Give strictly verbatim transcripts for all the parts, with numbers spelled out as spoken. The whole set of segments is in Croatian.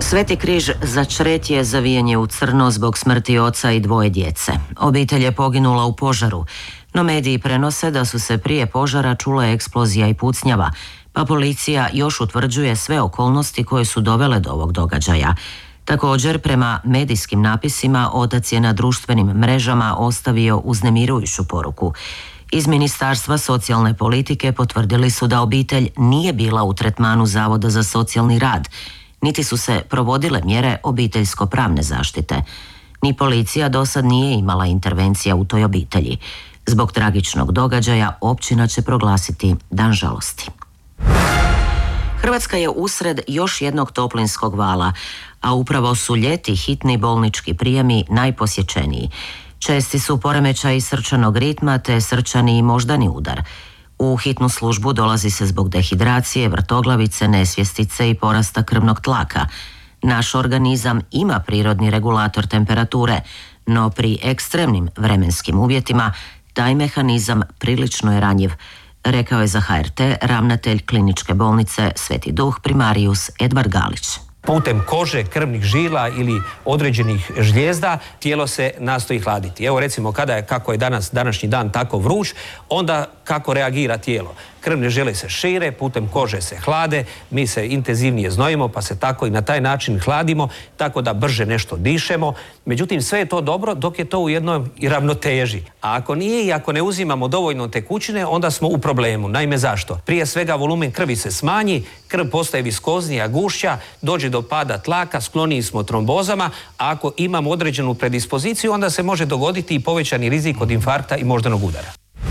Sveti križ za Čret je zavijen je u crno zbog smrti oca i dvoje djece. Obitelj je poginula u požaru, no mediji prenose da su se prije požara čule eksplozija i pucnjava, pa policija još utvrđuje sve okolnosti koje su dovele do ovog događaja. Također, prema medijskim napisima, otac je na društvenim mrežama ostavio uznemirujuću poruku. Iz Ministarstva socijalne politike potvrdili su da obitelj nije bila u tretmanu Zavoda za socijalni rad, niti su se provodile mjere obiteljsko-pravne zaštite. Ni policija dosad nije imala intervencija u toj obitelji. Zbog tragičnog događaja općina će proglasiti dan žalosti. Hrvatska je usred još jednog toplinskog vala, a upravo su ljeti hitni bolnički prijemi najposjećeniji. Česti su poremećaji srčanog ritma te srčani i moždani udar. U hitnu službu dolazi se zbog dehidracije, vrtoglavice, nesvjestice i porasta krvnog tlaka. Naš organizam ima prirodni regulator temperature, no pri ekstremnim vremenskim uvjetima taj mehanizam prilično je ranjiv, rekao je za H R T ravnatelj kliničke bolnice Sveti Duh primarijus Edvard Galić. Putem kože, krvnih žila ili određenih žlijezda tijelo se nastoji hladiti. Evo recimo kada je, kako je danas, današnji dan tako vruć, onda kako reagira tijelo. Krvne žile se šire, putem kože se hlade, mi se intenzivnije znojimo pa se tako i na taj način hladimo, tako da brže nešto dišemo. Međutim, sve je to dobro dok je to u jednoj ravnoteži. A ako nije i ako ne uzimamo dovoljno tekućine, onda smo u problemu. Naime, zašto? Prije svega volumen krvi se smanji, krv postaje viskoznija, gušća, dođe do pada tlaka, skloniji smo trombozama, a ako imamo određenu predispoziciju, onda se može dogoditi i povećani rizik od infarkta i moždanog udara.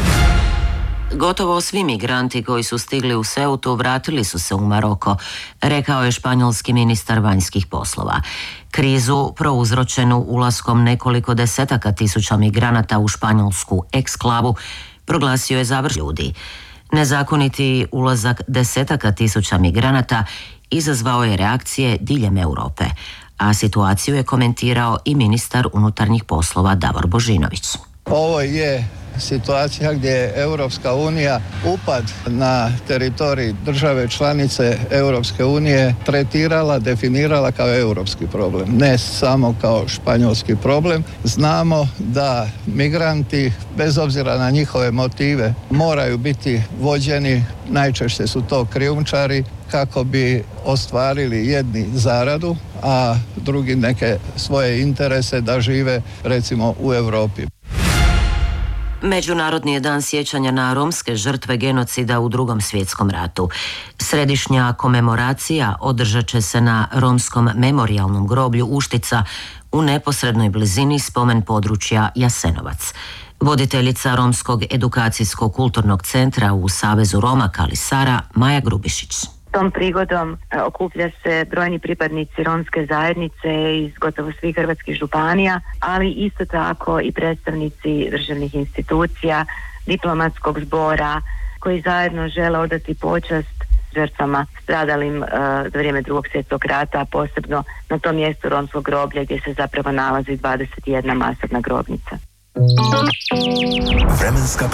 Gotovo svi migranti koji su stigli u Ceutu vratili su se u Maroko, rekao je španjolski ministar vanjskih poslova. Krizu prouzročenu ulaskom nekoliko desetaka tisuća migranata u španjolsku eksklavu proglasio je završen ljudi. Nezakoniti ulazak desetaka tisuća migranata izazvao je reakcije diljem Europe, a situaciju je komentirao i ministar unutarnjih poslova Davor Božinović. Ovo je situacija gdje je Europska unija upad na teritorij države članice Europske unije tretirala, definirala kao europski problem, ne samo kao španjolski problem. Znamo da migranti, bez obzira na njihove motive, moraju biti vođeni, najčešće su to krijumčari, kako bi ostvarili jedni zaradu, a drugi neke svoje interese da žive recimo u Europi. Međunarodni je dan sjećanja na romske žrtve genocida u Drugom svjetskom ratu. Središnja komemoracija održat će se na romskom memorijalnom groblju Uštica u neposrednoj blizini spomen područja Jasenovac. Voditeljica Romskog edukacijsko-kulturnog centra u Savezu Roma Kali Sara, Maja Grubišić. Tom prigodom okuplja se brojni pripadnici romske zajednice iz gotovo svih hrvatskih županija, ali isto tako i predstavnici državnih institucija, diplomatskog zbora, koji zajedno žele odati počast žrtvama stradalim uh, za vrijeme Drugog svjetskog rata, a posebno na tom mjestu romskog groblja gdje se zapravo nalazi dvadeset jedna masovna grobnica. Vremenska